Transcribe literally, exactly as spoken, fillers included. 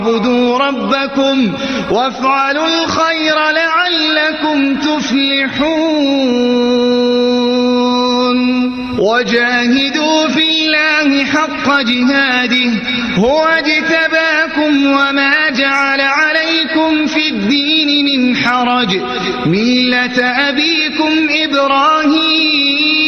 اعبدوا ربكم وافعلوا الخير لعلكم تفلحون وجاهدوا في الله حق جهاده هو اجتباكم وما جعل عليكم في الدين من حرج ملة أبيكم إبراهيم